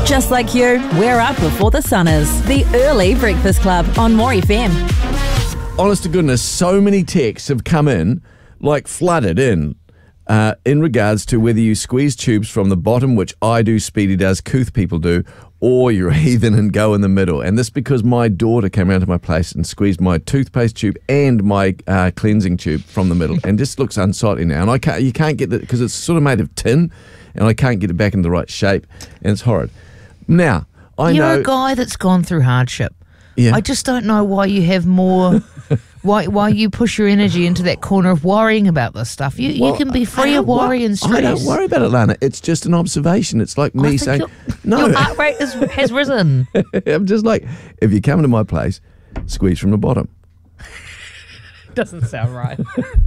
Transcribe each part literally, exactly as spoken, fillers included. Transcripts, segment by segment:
Just like you, we're up before the sun is. The Early Breakfast Club on More F M. Honest to goodness, so many texts have come in, like flooded in, uh, in regards to whether you squeeze tubes from the bottom, which I do, Speedy does, Couth people do, or you're a heathen and go in the middle. And this because my daughter came around to my place and squeezed my toothpaste tube and my uh, cleansing tube from the middle, and just looks unsightly now. And I can't, you can't get it because it's sort of made of tin, and I can't get it back in the right shape, and it's horrid. Now, I You're know... You're a guy that's gone through hardship. Yeah. I just don't know why you have more... why why you push your energy into that corner of worrying about this stuff. You Well, you can be free I of don't worry wor- and stress. I don't worry about it, Lana. It's just an observation. It's like I me think saying... Your, No. your heart rate is, has risen. I'm just like, if you come to my place, squeeze from the bottom. Doesn't sound right.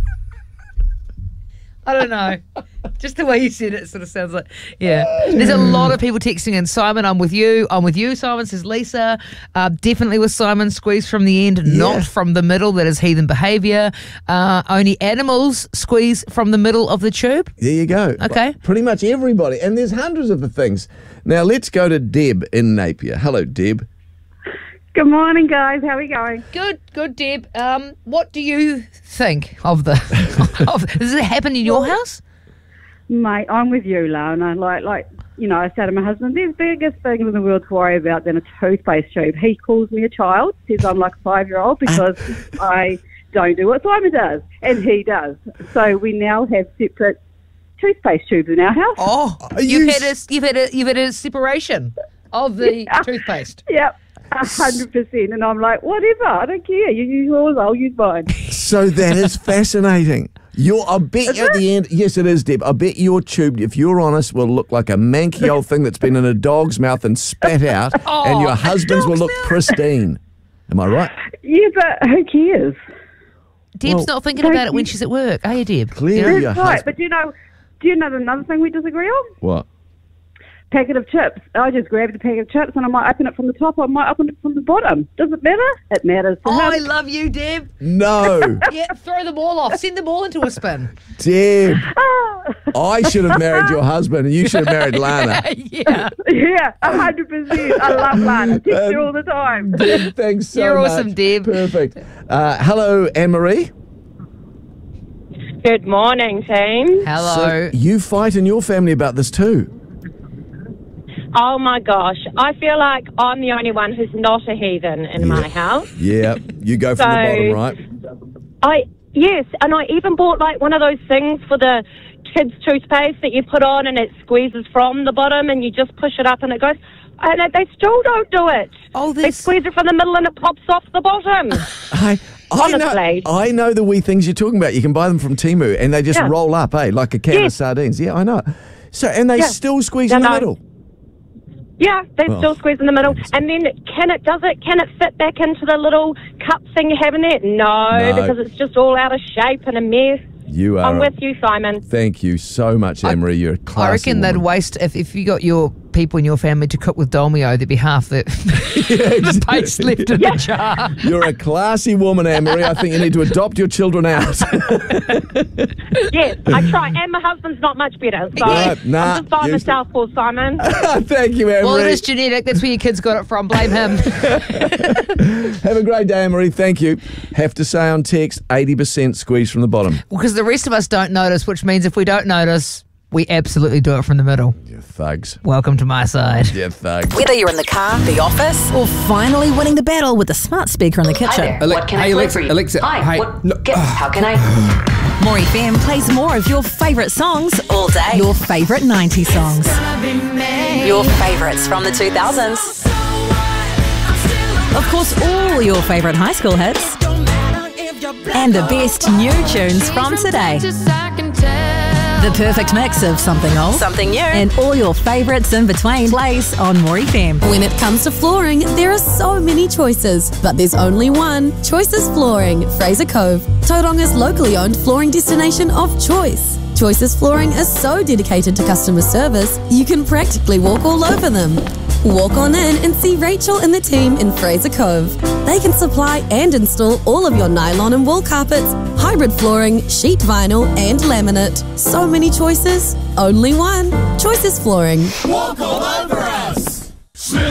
I don't know. Just the way you said it sort of sounds like, yeah. There's a lot of people texting in. Simon, I'm with you. I'm with you, Simon, says Lisa. Uh, definitely with Simon, squeeze from the end, Yeah. not from the middle. That is heathen behaviour. Uh, only animals squeeze from the middle of the tube. There you go. Okay. Pretty much everybody. And there's hundreds of the things. Now, let's go to Deb in Napier. Hello, Deb. Good morning, guys. How are we going? Good, good, Deb. Um, what do you think of the... of, does it happen in your house? Mate, I'm with you, Lana. Like, like, you know, I say to my husband, there's biggest things in the world to worry about than a toothpaste tube. He calls me a child, says I'm like a five-year-old because I don't do what Simon does, and he does. So we now have separate toothpaste tubes in our house. Oh, Are you've you had a you've had a you've had a separation of the Yeah. toothpaste. Yep, a hundred percent. And I'm like, whatever, I don't care. You use yours, I'll use mine. So that is fascinating. You're, I bet you at the end, yes, it is, Deb. I bet your tube, if you're honest, will look like a manky old thing that's been in a dog's mouth and spat out, Oh, and your a husband's will dog's look mouth. pristine. Am I right? Yeah, but who cares? Deb's Well, not thinking thank about it when you. she's at work, are you, Deb? Clearly, You know? your That's right. husband. But do you know, do you know another thing we disagree on? What? Packet of chips. I just grab the packet of chips and I might open it from the top or I might open it from the bottom. Does it matter? It matters to Oh, him. I love you, Deb. No, Yeah, throw them all off. Send them all into a spin. Deb. Ah, I should have married your husband, and you should have married Lana. Yeah. yeah, a hundred percent. I love Lana. Text her all the time. Deb, thanks so You're much. awesome, Deb. Perfect. Uh, hello, Anne-Marie. Good morning, team. Hello. So you fight in your family about this too. Oh my gosh, I feel like I'm the only one who's not a heathen in my house. Yeah, you go from the So- bottom, right? I yes, and I even bought like one of those things for the kids' toothpaste that you put on and it squeezes from the bottom and you just push it up and it goes. And they still don't do it. Oh, They there's... squeeze it from the middle and it pops off the bottom. I, I know, Honestly. I know the wee things you're talking about. You can buy them from Temu, and they just Yeah. roll up, eh, like a can of Yes. sardines. Yeah, I know. So, and they Yeah. still squeeze Yeah, in the no. middle. Yeah, they Oh. still squeeze in the middle. And then can it, does it, can it fit back into the little cup thing you have in there? No, No. because it's just all out of shape and a mess. You are. I'm with you, Simon. Thank you so much, Emery. You're a classy I reckon they'd woman. waste, if, if you got your people in your family to cook with Dolmio, there'd be half the, the paste left in the jar. You're a classy woman, Anne-Marie. I think you need to adopt your children out. Yes, I try. And my husband's not much better. So Right, nah, I'm just buying used to- myself for Simon. Thank you, Anne-Marie. Well, it is genetic. That's where your kids got it from. Blame him. Have a great day, Anne-Marie. Thank you. Have to say on text, eighty percent squeeze from the bottom. Because the rest of us don't notice, which means if we don't notice, we absolutely do it from the middle. You thugs. Welcome to my side. You thugs. Whether you're in the car, the office, or finally winning the battle with the smart speaker in the Hi kitchen. there. Ale- what can hey, I play Alexa, for you? Alexa, Hi. hey, what, no, get- uh, how can I? More F M plays more of your favourite songs all day. Your favourite nineties songs. Your favourites from the two thousands. Of course, all your favourite high school hits. And the best new tunes from today. The perfect mix of something old, something new, and all your favourites in between plays on More F M. When it comes to flooring, there are so many choices, but there's only one. Choices Flooring, Fraser Cove, Tauronga's locally owned flooring destination of choice. Choices Flooring is so dedicated to customer service, you can practically walk all over them. Walk on in and see Rachel and the team in Fraser Cove. They can supply and install all of your nylon and wool carpets, hybrid flooring, sheet vinyl and laminate. So many choices, only one. Choices Flooring. Walk all over us!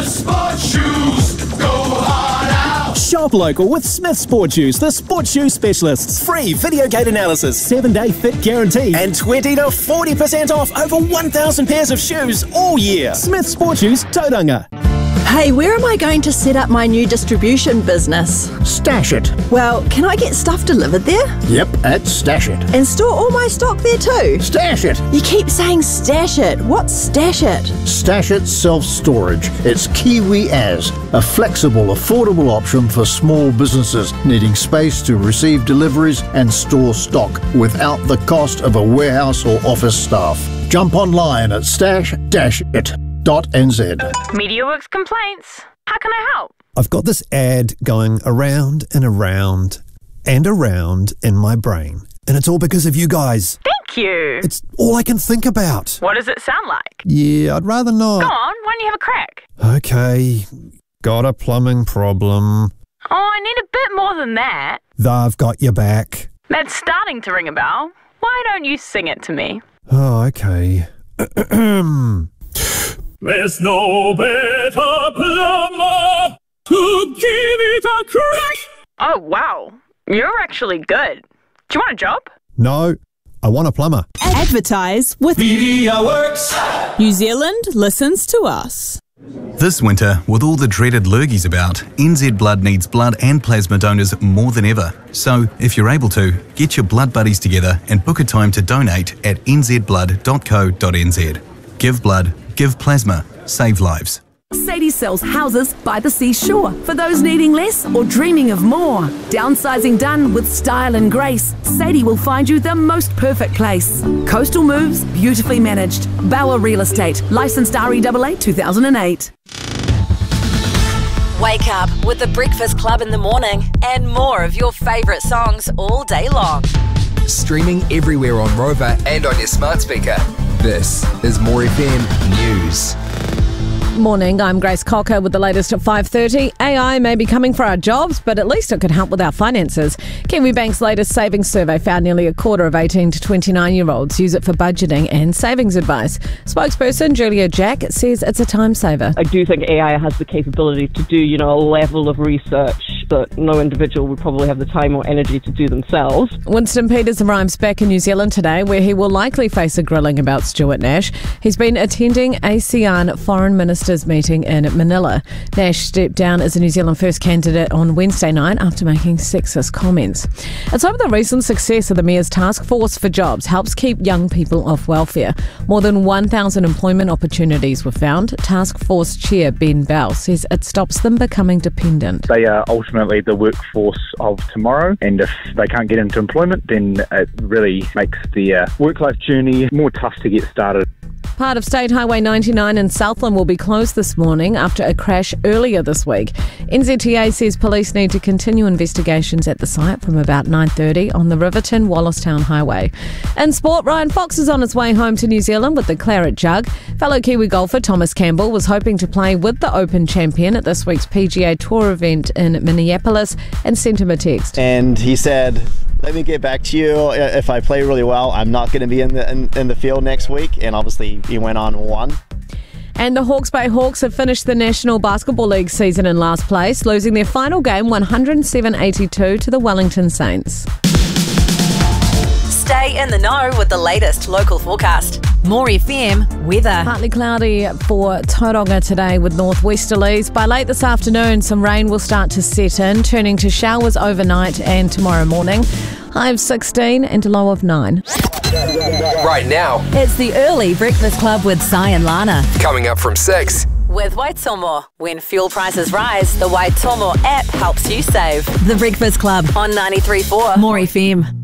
Sport Shoes. Go hard out. Shop local with Smith Sport Shoes, the sports shoe specialists. Free video gate analysis, seven-day fit guarantee, and twenty to forty percent off over one thousand pairs of shoes all year. Smith Sport Shoes, Tauranga. Hey, where am I going to set up my new distribution business? Stash It. Well, can I get stuff delivered there? Yep, at Stash It. And store all my stock there too? Stash It. You keep saying Stash It. What's Stash It? Stash It Self-Storage. It's Kiwi As, a flexible, affordable option for small businesses needing space to receive deliveries and store stock without the cost of a warehouse or office staff. Jump online at stash dash it dot n z. MediaWorks complaints. How can I help? I've got this ad going around and around and around in my brain. And it's all because of you guys. Thank you. It's all I can think about. What does it sound like? Yeah, I'd rather not. Go on, why don't you have a crack? Okay, got a plumbing problem. Oh, I need a bit more than that. They've got your back. That's starting to ring a bell. Why don't you sing it to me? Oh, okay. There's no better plumber to give it a crack. Oh, wow. You're actually good. Do you want a job? No, I want a plumber. Advertise with MediaWorks. New Zealand listens to us. This winter, with all the dreaded lurgies about, N Z Blood needs blood and plasma donors more than ever. So, if you're able to, get your blood buddies together and book a time to donate at n z blood dot co dot n z. Give blood, give plasma, save lives. Sadie sells houses by the seashore for those needing less or dreaming of more. Downsizing done with style and grace, Sadie will find you the most perfect place. Coastal moves, beautifully managed. Bauer Real Estate, licensed R E A A two thousand eight. Wake up with the Breakfast Club in the morning and more of your favourite songs all day long. Streaming everywhere on Rover and on your smart speaker. This is More F M News. Morning, I'm Grace Cocker with the latest at five thirty. A I may be coming for our jobs, but at least it could help with our finances. Kiwibank's latest savings survey found nearly a quarter of eighteen to twenty-nine-year-olds use it for budgeting and savings advice. Spokesperson Julia Jack says it's a time saver. I do think A I has the capability to do, you know, a level of research that no individual would probably have the time or energy to do themselves. Winston Peters arrives back in New Zealand today, where he will likely face a grilling about Stuart Nash. He's been attending ASEAN Foreign Ministers meeting in Manila. Nash stepped down as a New Zealand First candidate on Wednesday night after making sexist comments. It's over the recent success of the Mayor's Task Force for Jobs helps keep young people off welfare. More than one thousand employment opportunities were found. Task Force Chair Ben Bell says it stops them becoming dependent. They are ultimately the workforce of tomorrow, and if they can't get into employment, then it really makes their work-life journey more tough to get started. Part of State Highway ninety-nine in Southland will be closed this morning after a crash earlier this week. N Z T A says police need to continue investigations at the site from about nine thirty on the Riverton-Wallistown Highway. In sport, Ryan Fox is on his way home to New Zealand with the Claret Jug. Fellow Kiwi golfer Thomas Campbell was hoping to play with the Open champion at this week's P G A Tour event in Minneapolis and sent him a text. And he said, let me get back to you. If I play really well, I'm not going to be in the in, in the field next week. And obviously he went on and won. And the Hawke's Bay Hawks have finished the National Basketball League season in last place, losing their final game one oh seven eighty-two to the Wellington Saints. Stay in the know with the latest local forecast. More F M weather. Partly cloudy for Tauranga today with northwesterlies. By late this afternoon, some rain will start to set in, turning to showers overnight and tomorrow morning. High of sixteen and a low of nine. Right now, it's the early Breakfast Club with Si and Lana. Coming up from six. With Waitomo. When fuel prices rise, the Waitomo app helps you save. The Breakfast Club on ninety-three point four More F M.